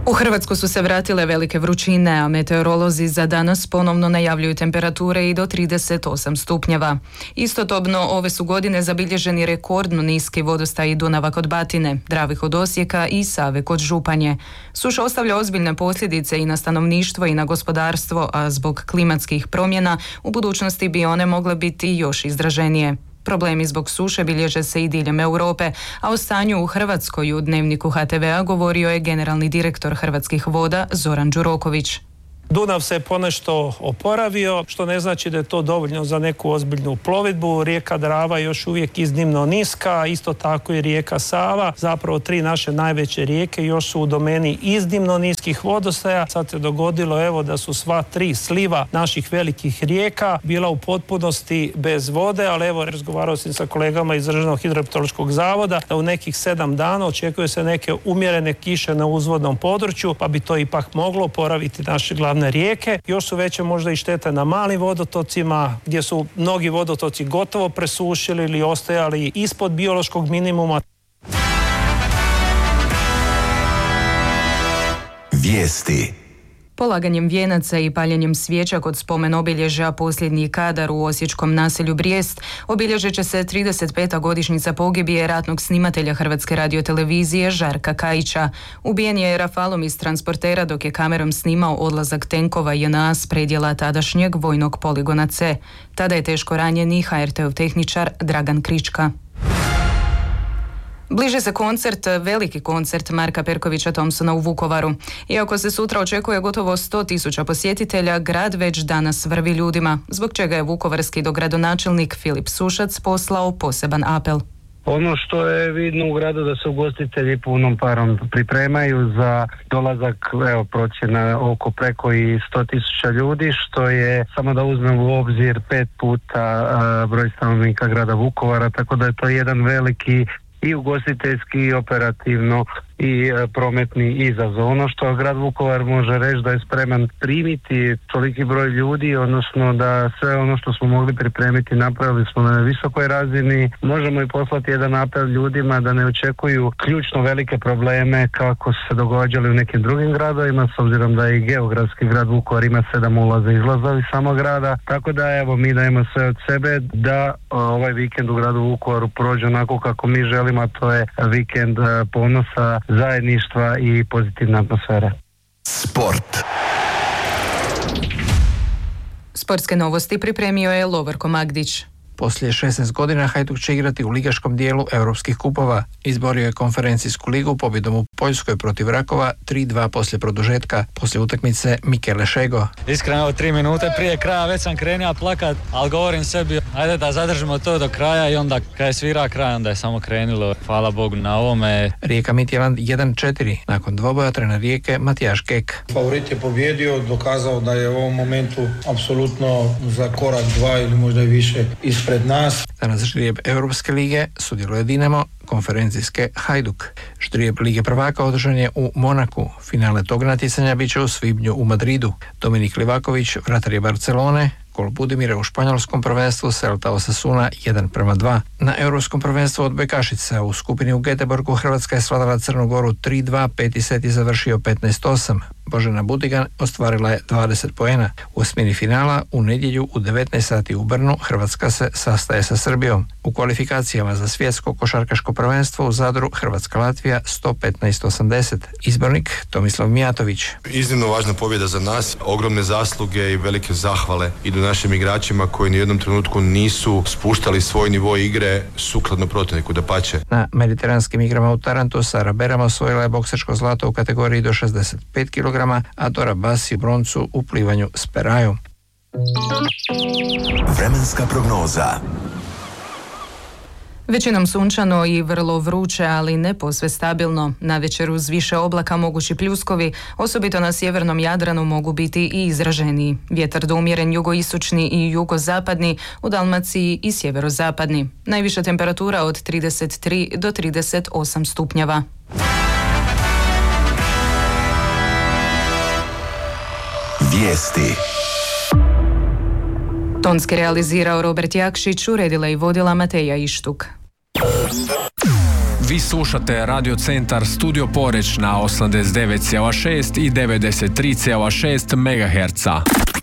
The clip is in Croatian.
U Hrvatsku su se vratile velike vrućine, a meteorolozi za danas ponovno najavljuju temperature i do 38 stupnjeva. Istodobno, ove su godine zabilježeni rekordno niski vodostaji Dunava kod Batine, Drave kod Osijeka i Save kod Županje. Suša ostavlja ozbiljne posljedice i na stanovništvo i na gospodarstvo, a zbog klimatskih promjena u budućnosti bi one mogle biti još izraženije. Problemi zbog suše bilježe se i diljem Europe, a o stanju u Hrvatskoj u Dnevniku HTV-a govorio je generalni direktor Hrvatskih voda Zoran Đuroković. Dunav se ponešto oporavio, što ne znači da je to dovoljno za neku ozbiljnu plovidbu. Rijeka Drava je još uvijek iznimno niska, isto tako i rijeka Sava. Zapravo 3 naše najveće rijeke još su u domeni iznimno niskih vodostaja. Sad se dogodilo da su sva 3 sliva naših velikih rijeka bila u potpunosti bez vode, ali razgovarao sam sa kolegama iz Državnog hidrometeorološkog zavoda da u nekih 7 dana očekuje se neke umjerene kiše na uzvodnom području, pa bi to ipak moglo oporaviti naše glavne rijeke. Još su veće možda i štete na malim vodotocima, gdje su mnogi vodotoci gotovo presušili ili ostajali ispod biološkog minimuma. Vijesti. Polaganjem vijenaca i paljenjem svijeća kod spomen obilježja Posljednji kadar u osječkom naselju Brijest obilježit će se 35. godišnjica pogibije ratnog snimatelja Hrvatske radiotelevizije Žarka Kajića. Ubijen je rafalom iz transportera dok je kamerom snimao odlazak tenkova JNA s predjela tadašnjeg vojnog poligona C. Tada je teško ranjeni HRT-ov tehničar Dragan Krička. Bliže se veliki koncert Marka Perkovića Thompsona u Vukovaru. Iako se sutra očekuje gotovo 100.000 posjetitelja, grad već danas vrvi ljudima, zbog čega je vukovarski dogradonačelnik Filip Sušac poslao poseban apel. Ono što je vidno u gradu da se ugostitelji punom parom pripremaju za dolazak, procjena oko preko i 100.000 ljudi, što je, samo da uzmemo u obzir, 5 puta broj stanovnika grada Vukovara, tako da je to jedan veliki i ugostiteljski i operativno i prometni izazov. Ono što grad Vukovar može reći da je spreman primiti toliki broj ljudi, odnosno da sve ono što smo mogli pripremiti napravili smo na visokoj razini. Možemo i poslati jedan apel ljudima da ne očekuju ključno velike probleme kako su se događali u nekim drugim gradovima, s obzirom da i geografski grad Vukovar ima 7 ulaza i izlaza iz samog grada. Tako da mi dajemo sve od sebe da ovaj vikend u gradu Vukovaru prođe onako kako mi želimo, a to je vikend ponosa, zajedništva i pozitivna atmosfera. Sport. Sportske novosti pripremio je Lovorko Magdić. Poslije 16 godina Hajduk će igrati u ligaškom dijelu europskih kupova. Izborio je konferencijsku ligu pobjedom u Poljskoj protiv Rakova 3-2 poslije produžetka. Poslije utakmice Mikele Šego. Iskreno, 3 minute prije kraja već sam krenuo plakat, ali govorim sebi, ajde da zadržimo to do kraja i onda kad je svira kraj, onda je samo krenulo. Hvala Bogu na ovome. Rijeka Midtjylland 1-4. Nakon dvoboja trener Rijeke Matijaš Kek. Favorit je pobjedio, dokazao da je u ovom momentu apsolutno za korak 2 ili možda i više ispred nas. Danas ždrijeb Europske lige sudjeluje Dinamo, konferencijske Hajduk. Ždrijeb Lige prvaka održan je u Monaku. Finale tog natjecanja bit će u svibnju u Madridu. Dominik Livaković, vratar je Barcelone, gol Budimira u španjolskom prvenstvu Celta Osasuna 1-2. Na europskom prvenstvu odbojkašica u skupini u Göteborgu Hrvatska je svladala Crnu Goru 3-2, 5. set je završio 15-8. Božena Budigan ostvarila je 20 poena. U osmini finala u nedjelju u 19 sati u Brnu Hrvatska se sastaje sa Srbijom. U kvalifikacijama za svjetsko košarkaško prvenstvo u Zadru Hrvatska-Latvija 115-80. Izbornik Tomislav Mijatović. Iznimno važna pobjeda za nas, ogromne zasluge i velike zahvale idu našim igračima koji ni u jednom trenutku nisu spuštali svoj nivo igre sukladno protivniku, dapače. Na mediteranskim igrama u Tarantu Sara Berama osvojila je boksačko zlato u kategoriji do 65 kg, a Dora Basi broncu u plivanju s perajom. Vremenska prognoza. Većinom sunčano i vrlo vruće, ali ne posve stabilno. Navečer uz više oblaka mogući pljuskovi, osobito na sjevernom Jadranu mogu biti i izraženiji. Vjetar do umjeren jugoistočni i jugozapadni, u Dalmaciji i sjeverozapadni. Najviša temperatura od 33 do 38 stupnjeva. Vijesti. Tonski realizirao Robert Jakšić, uredila i vodila Mateja Ištuk. Vi slušate Radio Centar Studio Poreć na 89,6 i 93,6 MHz.